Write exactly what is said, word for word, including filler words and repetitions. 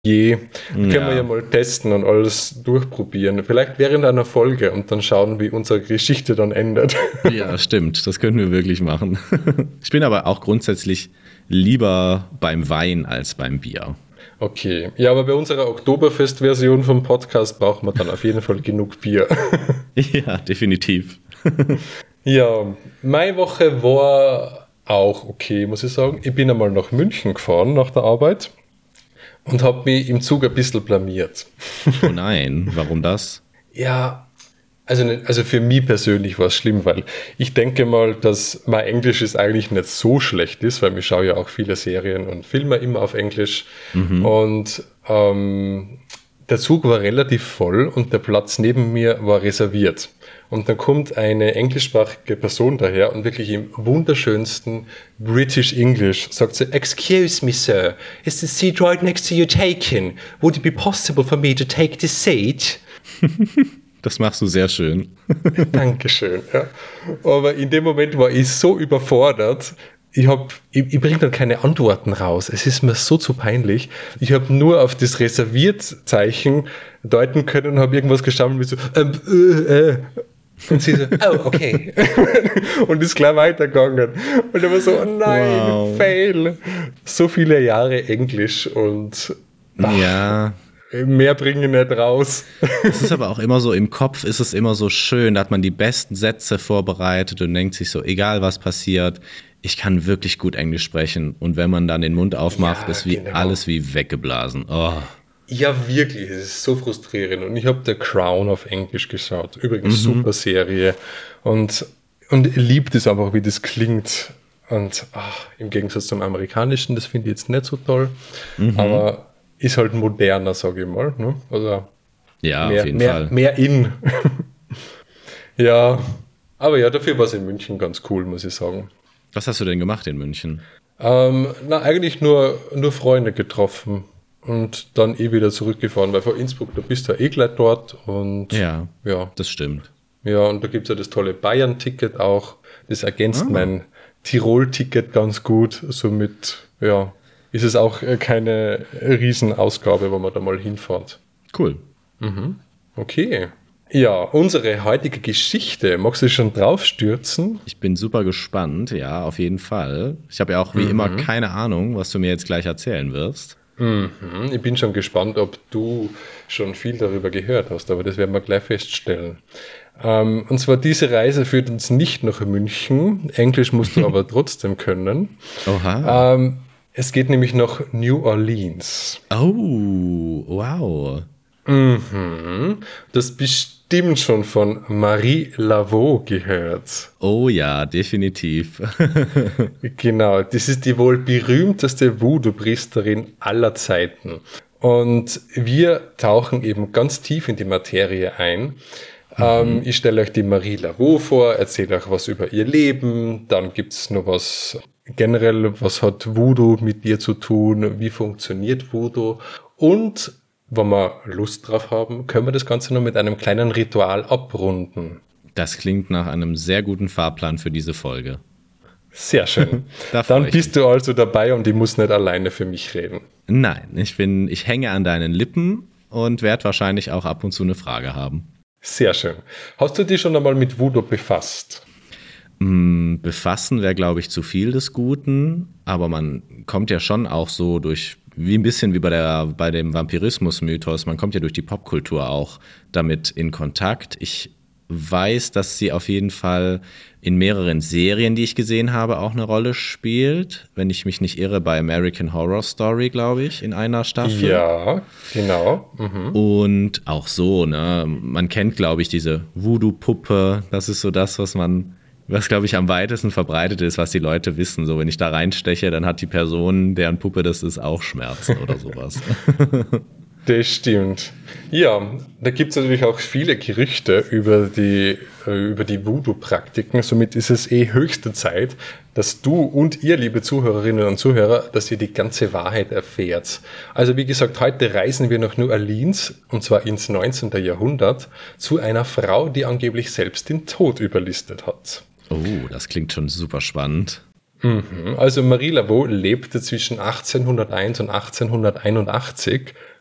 je. Können Ja. wir ja mal testen und alles durchprobieren. Vielleicht während einer Folge und dann schauen, wie unsere Geschichte dann endet. Ja, stimmt. Das können wir wirklich machen. Ich bin aber auch grundsätzlich lieber beim Wein als beim Bier. Okay. Ja, aber bei unserer Oktoberfest-Version vom Podcast brauchen wir dann auf jeden Fall genug Bier. Ja, definitiv. Ja, meine Woche war auch okay, muss ich sagen. Ich bin einmal nach München gefahren nach der Arbeit und habe mich im Zug ein bisschen blamiert. Oh nein, warum das? Ja, also, nicht, also für mich persönlich war es schlimm, weil ich denke mal, dass mein Englisch ist eigentlich nicht so schlecht ist, weil ich schaue ja auch viele Serien und Filme immer auf Englisch. Mhm. Und ähm, der Zug war relativ voll und der Platz neben mir war reserviert. Und dann kommt eine englischsprachige Person daher und wirklich im wunderschönsten British English sagt sie, "Excuse me, sir, is the seat right next to you taken? Would it be possible for me to take this seat?" Das machst du sehr schön. Dankeschön. Ja. Aber in dem Moment war ich so überfordert, ich, hab, ich, ich bringe dann keine Antworten raus. Es ist mir so zu peinlich. Ich habe nur auf das Reserviert-Zeichen deuten können und habe irgendwas gestammelt wie so, ähm, äh, äh. Und sie so, oh, okay. Und ist gleich weitergegangen. Und er war so, oh nein, wow. Fail. So viele Jahre Englisch und ach, ja. Mehr bringe ich nicht raus. Es ist aber auch immer so, im Kopf ist es immer so schön, da hat man die besten Sätze vorbereitet und denkt sich so, egal was passiert, ich kann wirklich gut Englisch sprechen. Und wenn man dann den Mund aufmacht, ja, ist wie genau. alles wie weggeblasen. Oh. Ja, wirklich, es ist so frustrierend. Und ich habe The Crown auf Englisch geschaut. Übrigens, mhm. super Serie. Und, und liebt es einfach, wie das klingt. Und ach, im Gegensatz zum Amerikanischen, das finde ich jetzt nicht so toll. Mhm. Aber ist halt moderner, sage ich mal. Ne? Also ja, mehr, auf jeden mehr, Fall. Mehr in. Ja, aber ja, dafür war es in München ganz cool, muss ich sagen. Was hast du denn gemacht in München? Ähm, na, eigentlich nur, nur Freunde getroffen. Und dann eh wieder zurückgefahren, weil vor Innsbruck, da bist du ja eh gleich dort. Und ja, ja, das stimmt. Ja, und da gibt es ja das tolle Bayern-Ticket auch. Das ergänzt ah. mein Tirol-Ticket ganz gut. Somit, ja, ist es auch keine Riesenausgabe, wo man da mal hinfährt. Cool. Mhm. Okay. Ja, unsere heutige Geschichte, magst du schon draufstürzen? Ich bin super gespannt, ja, auf jeden Fall. Ich habe ja auch wie mhm. immer keine Ahnung, was du mir jetzt gleich erzählen wirst. Mhm. Ich bin schon gespannt, ob du schon viel darüber gehört hast, aber das werden wir gleich feststellen. Ähm, und zwar diese Reise führt uns nicht nach München, Englisch musst du aber trotzdem können. Oha. Ähm, es geht nämlich nach New Orleans. Oh, wow. Mhm. Das bestimmt schon von Marie Laveau gehört. Oh ja, definitiv. Genau, das ist die wohl berühmteste Voodoo-Priesterin aller Zeiten. Und wir tauchen eben ganz tief in die Materie ein. Mhm. Ähm, ich stelle euch die Marie Laveau vor, erzähle euch was über ihr Leben, dann gibt es noch was generell, was hat Voodoo mit dir zu tun, wie funktioniert Voodoo und wenn wir Lust drauf haben, können wir das Ganze noch mit einem kleinen Ritual abrunden. Das klingt nach einem sehr guten Fahrplan für diese Folge. Sehr schön. da Dann bist mich. du also dabei und ich muss nicht alleine für mich reden. Nein, ich bin, ich hänge an deinen Lippen und werde wahrscheinlich auch ab und zu eine Frage haben. Sehr schön. Hast du dich schon einmal mit Voodoo befasst? Befassen wäre, glaube ich, zu viel des Guten, aber man kommt ja schon auch so durch, wie ein bisschen wie bei, der, bei dem Vampirismus-Mythos, man kommt ja durch die Popkultur auch damit in Kontakt. Ich weiß, dass sie auf jeden Fall in mehreren Serien, die ich gesehen habe, auch eine Rolle spielt. Wenn ich mich nicht irre, bei American Horror Story, glaube ich, in einer Staffel. Ja, genau. Mhm. Und auch so, ne, man kennt, glaube ich, diese Voodoo-Puppe. Das ist so das, was man... was, glaube ich, am weitesten verbreitet ist, was die Leute wissen. So, wenn ich da reinsteche, dann hat die Person, deren Puppe das ist, auch Schmerzen oder sowas. Das stimmt. Ja, da gibt es natürlich auch viele Gerüchte über die, über die Voodoo-Praktiken. Somit ist es eh höchste Zeit, dass du und ihr, liebe Zuhörerinnen und Zuhörer, dass ihr die ganze Wahrheit erfährt. Also wie gesagt, heute reisen wir nach New Orleans, und zwar ins neunzehnten. Jahrhundert, zu einer Frau, die angeblich selbst den Tod überlistet hat. Oh, das klingt schon super spannend. Mhm. Also Marie Laveau lebte zwischen achtzehnhunderteins und achtzehnhunderteinundachtzig